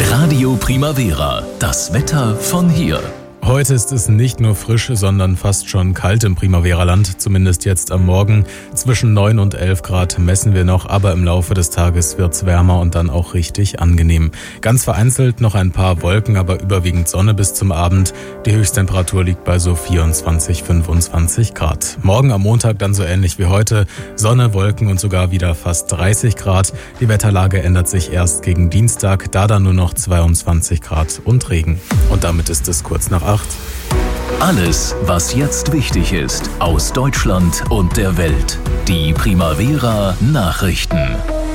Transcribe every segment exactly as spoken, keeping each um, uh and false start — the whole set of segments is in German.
Radio Primavera, das Wetter von hier. Heute ist es nicht nur frisch, sondern fast schon kalt im Primavera-Land, zumindest jetzt am Morgen. Zwischen neun und elf Grad messen wir noch, aber im Laufe des Tages wird's wärmer und dann auch richtig angenehm. Ganz vereinzelt noch ein paar Wolken, aber überwiegend Sonne bis zum Abend. Die Höchsttemperatur liegt bei so vierundzwanzig, fünfundzwanzig Grad. Morgen am Montag dann so ähnlich wie heute. Sonne, Wolken und sogar wieder fast dreißig Grad. Die Wetterlage ändert sich erst gegen Dienstag, da dann nur noch zweiundzwanzig Grad und Regen. Und damit ist es kurz nach acht. Alles, was jetzt wichtig ist, aus Deutschland und der Welt. Die Primavera Nachrichten.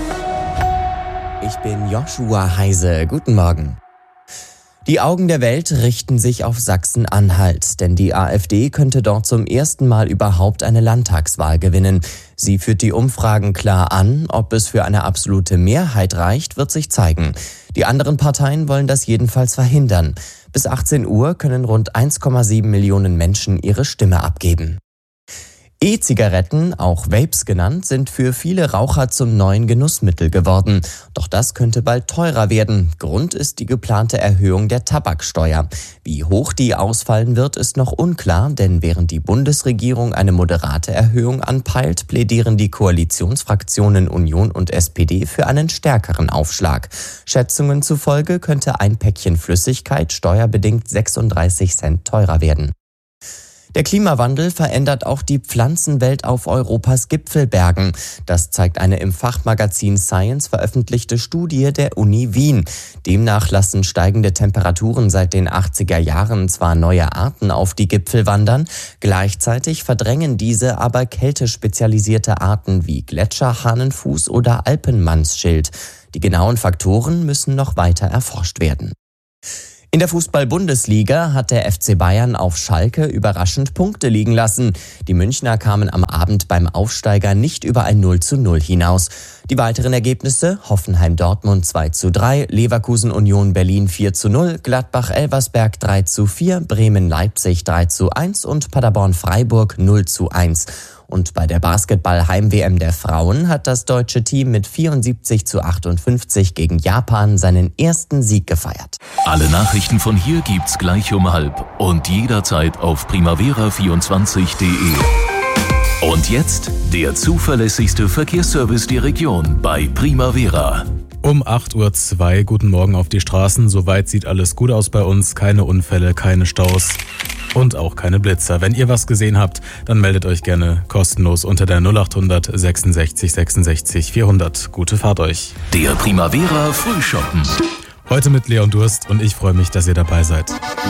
Ich bin Joshua Heise. Guten Morgen. Die Augen der Welt richten sich auf Sachsen-Anhalt, denn die AfD könnte dort zum ersten Mal überhaupt eine Landtagswahl gewinnen. Sie führt die Umfragen klar an. Ob es für eine absolute Mehrheit reicht, wird sich zeigen. Die anderen Parteien wollen das jedenfalls verhindern. Bis achtzehn Uhr können rund eins Komma sieben Millionen Menschen ihre Stimme abgeben. E-Zigaretten, auch Vapes genannt, sind für viele Raucher zum neuen Genussmittel geworden. Doch das könnte bald teurer werden. Grund ist die geplante Erhöhung der Tabaksteuer. Wie hoch die ausfallen wird, ist noch unklar, denn während die Bundesregierung eine moderate Erhöhung anpeilt, plädieren die Koalitionsfraktionen Union und S P D für einen stärkeren Aufschlag. Schätzungen zufolge könnte ein Päckchen Flüssigkeit steuerbedingt sechsunddreißig Cent teurer werden. Der Klimawandel verändert auch die Pflanzenwelt auf Europas Gipfelbergen. Das zeigt eine im Fachmagazin Science veröffentlichte Studie der Uni Wien. Demnach lassen steigende Temperaturen seit den achtziger Jahren zwar neue Arten auf die Gipfel wandern, gleichzeitig verdrängen diese aber kältespezialisierte Arten wie Gletscherhahnenfuß oder Alpenmannsschild. Die genauen Faktoren müssen noch weiter erforscht werden. In der Fußball-Bundesliga hat der F C Bayern auf Schalke überraschend Punkte liegen lassen. Die Münchner kamen am Abend beim Aufsteiger nicht über ein null zu null hinaus. Die weiteren Ergebnisse: Hoffenheim-Dortmund zwei zu drei, Leverkusen-Union Berlin vier zu null, Gladbach-Elversberg drei zu vier, Bremen-Leipzig drei zu eins und Paderborn-Freiburg null zu eins. Und bei der Basketball-Heim-W M der Frauen hat das deutsche Team mit vierundsiebzig zu achtundfünfzig gegen Japan seinen ersten Sieg gefeiert. Alle Nachrichten von hier gibt's gleich um halb und jederzeit auf primavera vierundzwanzig punkt de. Und jetzt der zuverlässigste Verkehrsservice der Region bei Primavera. Um acht Uhr zwei, guten Morgen auf die Straßen. Soweit sieht alles gut aus bei uns. Keine Unfälle, keine Staus und auch keine Blitzer. Wenn ihr was gesehen habt, dann meldet euch gerne kostenlos unter der null acht hundert sechsundsechzig sechsundsechzig vierhundert. Gute Fahrt euch. Der Primavera Frühschoppen. Heute mit Leon Durst und ich freue mich, dass ihr dabei seid.